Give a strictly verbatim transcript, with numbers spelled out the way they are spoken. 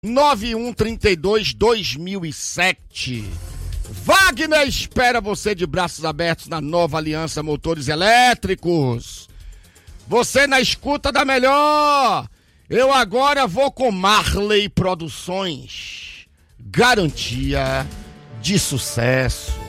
nove um três dois, dois mil e sete. Wagner espera você de braços abertos na Nova Aliança Motores Elétricos. Você na escuta da melhor. Eu agora vou com Marley Produções. Garantia de sucesso.